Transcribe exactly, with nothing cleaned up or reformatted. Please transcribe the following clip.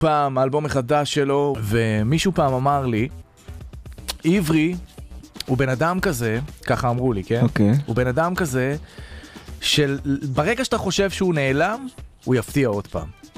פעם, האלבום החדש שלו, ומישהו פעם אמר לי, עברי הוא בן אדם כזה, ככה אמרו לי, כן? אוקיי. הוא בן אדם כזה, של ברגע שאתה חושב שהוא נעלם, הוא יפתיע עוד פעם.